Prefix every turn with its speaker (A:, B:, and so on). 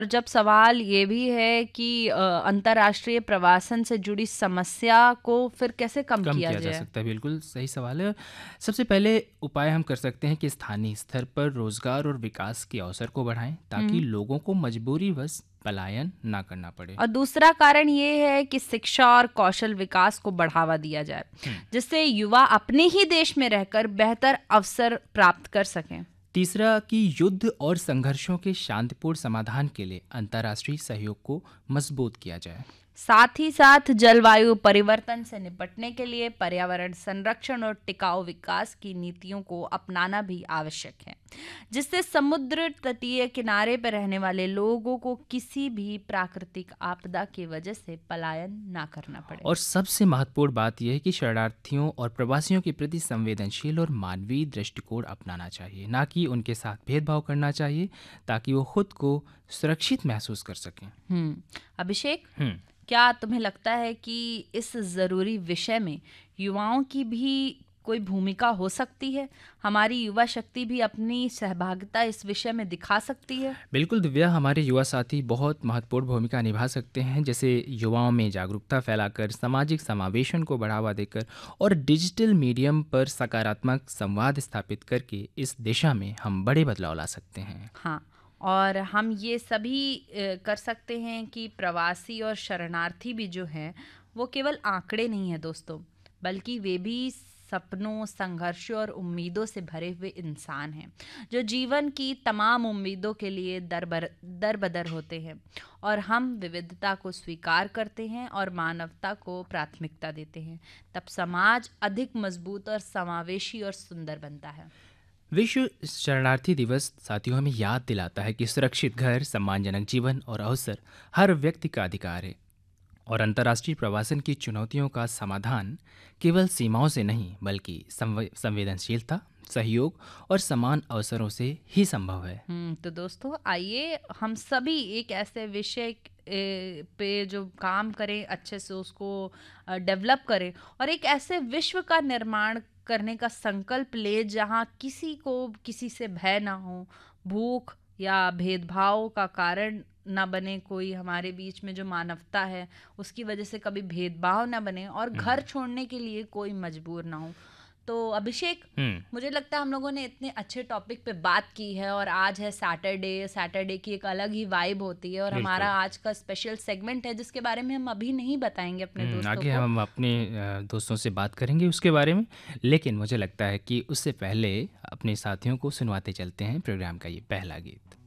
A: जब सवाल ये भी है कि अंतर्राष्ट्रीय प्रवासन से जुड़ी समस्या को फिर कैसे कम
B: कम
A: किया
B: किया जा
A: जाए?
B: सकता है, बिल्कुल सही सवाल है। सबसे पहले उपाय हम कर सकते हैं कि स्थानीय स्तर पर रोजगार और विकास के अवसर को बढ़ाएं, ताकि
A: हुँ।
B: लोगों को मजबूरीवश पलायन ना करना पड़े।
A: और दूसरा कारण ये है कि शिक्षा और कौशल विकास को बढ़ावा दिया जाए,
B: हम्म।
A: जिससे युवा अपने ही देश में रहकर बेहतर अवसर प्राप्त कर सकें।
B: तीसरा कि युद्ध और संघर्षों के शांतिपूर्ण समाधान के लिए अंतर्राष्ट्रीय सहयोग को मजबूत किया जाए।
A: साथ ही साथ जलवायु परिवर्तन से निपटने के लिए पर्यावरण संरक्षण और टिकाऊ विकास की नीतियों को अपनाना भी आवश्यक है, जिससे समुद्र तटीय किनारे पर रहने वाले लोगों को किसी भी प्राकृतिक आपदा की वजह से पलायन ना करना पड़े।
B: और सबसे महत्वपूर्ण बात यह है कि शरणार्थियों और प्रवासियों के प्रति संवेदनशील और मानवीय दृष्टिकोण अपनाना चाहिए, ना कि उनके साथ भेदभाव करना चाहिए, ताकि वो खुद को सुरक्षित महसूस कर सकें।
A: अभिषेक,
B: हम्म।
A: क्या तुम्हें लगता है कि इस ज़रूरी विषय में युवाओं की भी कोई भूमिका हो सकती है? हमारी युवा शक्ति भी अपनी सहभागिता इस विषय में दिखा सकती है?
B: बिल्कुल दिव्या, हमारे युवा साथी बहुत महत्वपूर्ण भूमिका निभा सकते हैं, जैसे युवाओं में जागरूकता फैलाकर, सामाजिक समावेशन को बढ़ावा देकर और डिजिटल मीडियम पर सकारात्मक संवाद स्थापित करके इस दिशा में हम बड़े बदलाव ला सकते हैं।
A: हाँ, और हम ये सभी कर सकते हैं कि प्रवासी और शरणार्थी भी जो हैं, वो केवल आंकड़े नहीं हैं दोस्तों, बल्कि वे भी सपनों, संघर्षों और उम्मीदों से भरे हुए इंसान हैं, जो जीवन की तमाम उम्मीदों के लिए दर बदर होते हैं। और हम विविधता को स्वीकार करते हैं और मानवता को प्राथमिकता देते हैं, तब समाज अधिक मजबूत और समावेशी और सुंदर बनता है।
B: विश्व शरणार्थी दिवस साथियों हमें याद दिलाता है कि सुरक्षित घर, सम्मानजनक जीवन और अवसर हर व्यक्ति का अधिकार है, और अंतर्राष्ट्रीय प्रवासन की चुनौतियों का समाधान केवल सीमाओं से नहीं, बल्कि संवेदनशीलता, सहयोग और समान अवसरों से ही संभव है।
A: तो दोस्तों, आइए हम सभी एक ऐसे विषय पे जो काम करें, अच्छे से उसको डेवलप करें और एक ऐसे विश्व का निर्माण करने का संकल्प ले जहाँ किसी को किसी से भय ना हो, भूख या भेदभाव का कारण ना बने, कोई हमारे बीच में जो मानवता है उसकी वजह से कभी भेदभाव ना बने और घर
B: हम्म।
A: छोड़ने के लिए कोई मजबूर ना हो। तो अभिषेक,
B: हम्म।
A: मुझे लगता है हम लोगों ने इतने अच्छे टॉपिक पे बात की है और आज है सैटरडे। सैटरडे की एक अलग ही वाइब होती है और हमारा
B: बिल्कुल।
A: आज का स्पेशल सेगमेंट है जिसके बारे में हम अभी नहीं बताएंगे अपने दोस्तों
B: आगे
A: को।
B: हम अपने दोस्तों से बात करेंगे उसके बारे में, लेकिन मुझे लगता है कि उससे पहले अपने साथियों को सुनवाते चलते हैं प्रोग्राम का ये पहला गीत।